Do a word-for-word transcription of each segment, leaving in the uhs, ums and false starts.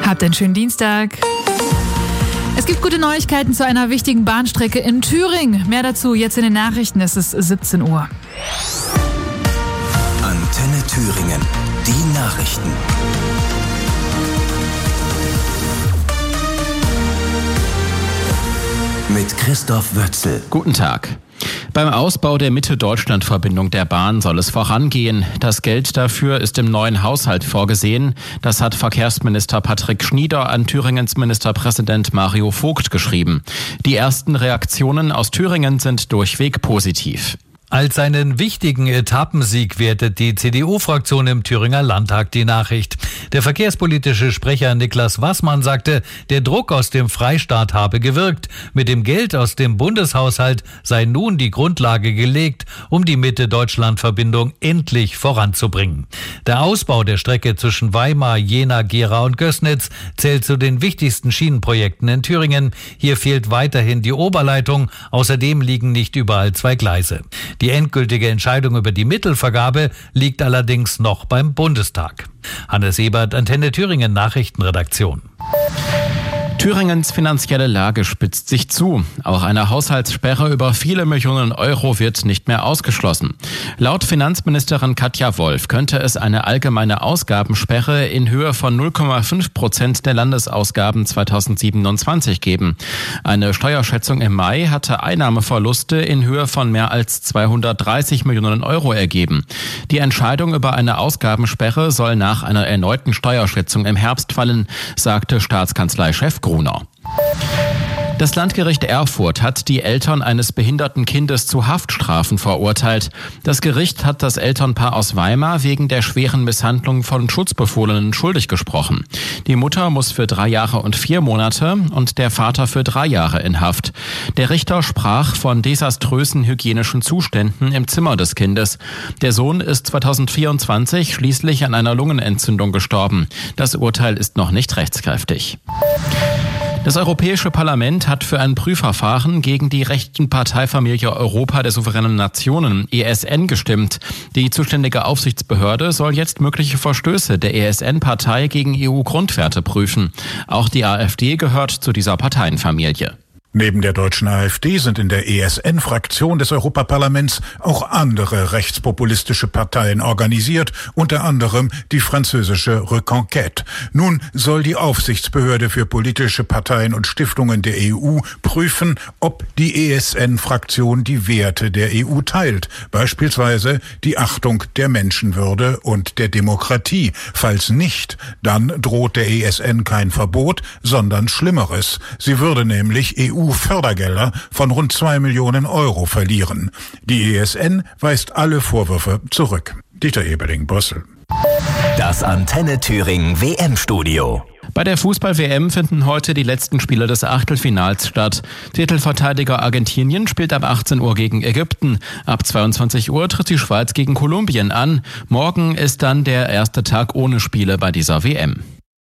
Habt einen schönen Dienstag. Es gibt gute Neuigkeiten zu einer wichtigen Bahnstrecke in Thüringen. Mehr dazu jetzt in den Nachrichten. Es ist siebzehn Uhr. Antenne Thüringen. Die Nachrichten. Mit Christoph Wötzel. Guten Tag. Beim Ausbau der Mitte-Deutschland-Verbindung der Bahn soll es vorangehen. Das Geld dafür ist im neuen Haushalt vorgesehen. Das hat Verkehrsminister Patrick Schnieder an Thüringens Ministerpräsident Mario Vogt geschrieben. Die ersten Reaktionen aus Thüringen sind durchweg positiv. Als einen wichtigen Etappensieg wertet die C D U-Fraktion im Thüringer Landtag die Nachricht. Der verkehrspolitische Sprecher Niklas Wassmann sagte, der Druck aus dem Freistaat habe gewirkt. Mit dem Geld aus dem Bundeshaushalt sei nun die Grundlage gelegt, um die Mitte-Deutschland-Verbindung endlich voranzubringen. Der Ausbau der Strecke zwischen Weimar, Jena, Gera und Gößnitz zählt zu den wichtigsten Schienenprojekten in Thüringen. Hier fehlt weiterhin die Oberleitung. Außerdem liegen nicht überall zwei Gleise. Die endgültige Entscheidung über die Mittelvergabe liegt allerdings noch beim Bundestag. Hannes Ebert, Antenne Thüringen Nachrichtenredaktion. Thüringens finanzielle Lage spitzt sich zu. Auch eine Haushaltssperre über viele Millionen Euro wird nicht mehr ausgeschlossen. Laut Finanzministerin Katja Wolf könnte es eine allgemeine Ausgabensperre in Höhe von null Komma fünf Prozent der Landesausgaben zweitausendsiebenundzwanzig geben. Eine Steuerschätzung im Mai hatte Einnahmeverluste in Höhe von mehr als zweihundertdreißig Millionen Euro ergeben. Die Entscheidung über eine Ausgabensperre soll nach einer erneuten Steuerschätzung im Herbst fallen, sagte Staatskanzleichef Gruner. Das Landgericht Erfurt hat die Eltern eines behinderten Kindes zu Haftstrafen verurteilt. Das Gericht hat das Elternpaar aus Weimar wegen der schweren Misshandlung von Schutzbefohlenen schuldig gesprochen. Die Mutter muss für drei Jahre und vier Monate und der Vater für drei Jahre in Haft. Der Richter sprach von desaströsen hygienischen Zuständen im Zimmer des Kindes. Der Sohn ist zweitausendvierundzwanzig schließlich an einer Lungenentzündung gestorben. Das Urteil ist noch nicht rechtskräftig. Das Europäische Parlament hat für ein Prüfverfahren gegen die rechten Parteifamilie Europa der souveränen Nationen, E S N, gestimmt. Die zuständige Aufsichtsbehörde soll jetzt mögliche Verstöße der E S N-Partei gegen E U-Grundwerte prüfen. Auch die AfD gehört zu dieser Parteienfamilie. Neben der deutschen AfD sind in der E S N-Fraktion des Europaparlaments auch andere rechtspopulistische Parteien organisiert, unter anderem die französische Reconquête. Nun soll die Aufsichtsbehörde für politische Parteien und Stiftungen der E U prüfen, ob die E S N-Fraktion die Werte der E U teilt, beispielsweise die Achtung der Menschenwürde und der Demokratie. Falls nicht, dann droht der E S N kein Verbot, sondern Schlimmeres. Sie würde nämlich E U-Fördergelder von rund zwei Millionen Euro verlieren. Die E S N weist alle Vorwürfe zurück. Dieter Eberling, Brüssel. Das Antenne Thüringen W M-Studio. Bei der Fußball-W M finden heute die letzten Spiele des Achtelfinals statt. Titelverteidiger Argentinien spielt ab achtzehn Uhr gegen Ägypten. Ab zweiundzwanzig Uhr tritt die Schweiz gegen Kolumbien an. Morgen ist dann der erste Tag ohne Spiele bei dieser W M.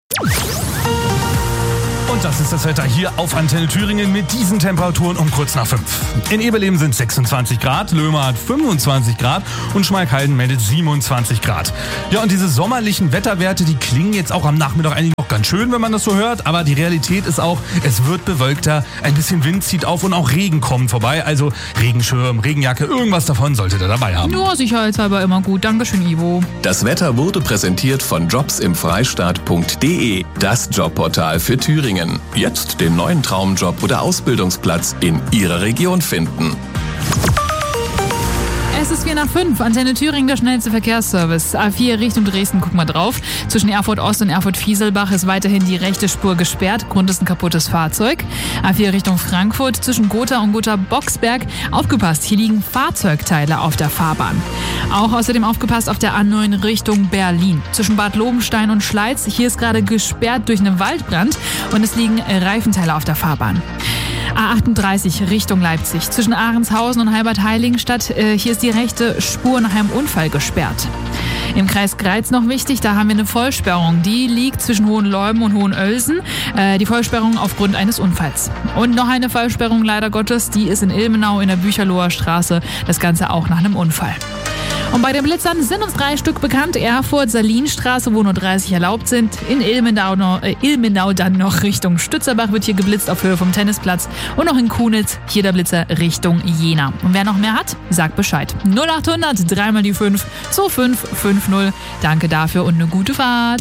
Und das ist das Wetter hier auf Antenne Thüringen mit diesen Temperaturen um kurz nach fünf. In Eberleben sind sechsundzwanzig Grad, Löhmer hat fünfundzwanzig Grad und Schmalkalden meldet siebenundzwanzig Grad. Ja, und diese sommerlichen Wetterwerte, die klingen jetzt auch am Nachmittag eigentlich noch ganz schön, wenn man das so hört. Aber die Realität ist auch, es wird bewölkter, ein bisschen Wind zieht auf und auch Regen kommt vorbei. Also Regenschirm, Regenjacke, irgendwas davon solltet ihr dabei haben. Nur sicherheitshalber immer gut. Dankeschön, Ivo. Das Wetter wurde präsentiert von jobsimfreistaat punkt de, das Jobportal für Thüringen. Jetzt den neuen Traumjob oder Ausbildungsplatz in Ihrer Region finden. Es ist vier nach fünf. Antenne Thüringen, der schnellste Verkehrsservice. A vier Richtung Dresden, guck mal drauf. Zwischen Erfurt Ost und Erfurt Fieselbach ist weiterhin die rechte Spur gesperrt. Grund ist ein kaputtes Fahrzeug. A vier Richtung Frankfurt, zwischen Gotha und Gotha-Boxberg. Aufgepasst, hier liegen Fahrzeugteile auf der Fahrbahn. Auch außerdem aufgepasst auf der A neun Richtung Berlin. Zwischen Bad Lobenstein und Schleiz, hier ist gerade gesperrt durch einen Waldbrand und es liegen Reifenteile auf der Fahrbahn. A achtunddreißig Richtung Leipzig. Zwischen Ahrenshausen und Halbert-Heiligenstadt. Äh, hier ist die rechte Spur nach einem Unfall gesperrt. Im Kreis Greiz noch wichtig, da haben wir eine Vollsperrung. Die liegt zwischen Hohenleuben und Hohenölsen. Äh, die Vollsperrung aufgrund eines Unfalls. Und noch eine Vollsperrung leider Gottes, die ist in Ilmenau in der Bücherloher Straße. Das Ganze auch nach einem Unfall. Und bei den Blitzern sind uns drei Stück bekannt. Erfurt, Salinstraße, wo nur dreißig erlaubt sind. In Ilmenau, noch, äh, Ilmenau dann noch Richtung Stützerbach wird hier geblitzt auf Höhe vom Tennisplatz. Und noch in Kunitz hier der Blitzer Richtung Jena. Und wer noch mehr hat, sagt Bescheid. null achthundert, dreimal die fünf, zwei fünf fünf null. Danke dafür und eine gute Fahrt.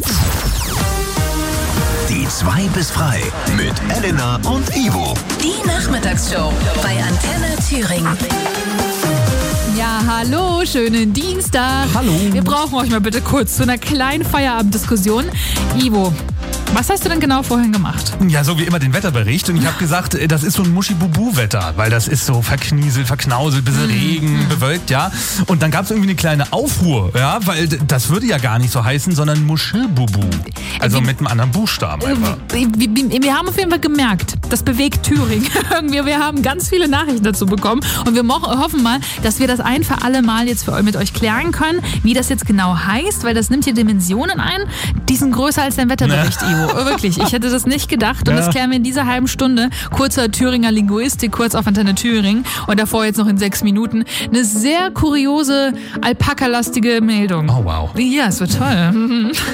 Die zwei bis frei mit Elena und Ivo. Die Nachmittagsshow bei Antenne Thüringen. Ja, hallo, schönen Dienstag. Hallo. Wir brauchen euch mal bitte kurz zu einer kleinen Feierabenddiskussion. Ivo, was hast du denn genau vorhin gemacht? Ja, so wie immer den Wetterbericht. Und ich habe gesagt, das ist so ein Muschi-Bubu-Wetter, weil das ist so verknieselt, verknauselt, bisschen Regen, mhm. bewölkt, ja. Und dann gab es irgendwie eine kleine Aufruhr, ja, weil das würde ja gar nicht so heißen, sondern Muschelbubu. Also mit einem anderen Buchstaben einfach. Wir, wir, wir haben auf jeden Fall gemerkt, das bewegt Thüringen. wir, wir haben ganz viele Nachrichten dazu bekommen und wir mo- hoffen mal, dass wir das ein für alle Mal jetzt für, mit euch klären können, wie das jetzt genau heißt, weil das nimmt hier Dimensionen ein, die sind größer als dein Wetterbericht, ja. Ivo. Wirklich, ich hätte das nicht gedacht und ja. Das klären wir in dieser halben Stunde. Kurzer Thüringer Linguistik, kurz auf Antenne Thüringen und davor jetzt noch in sechs Minuten eine sehr kuriose, alpaka-lastige Meldung. Oh wow. Ja, es wird toll.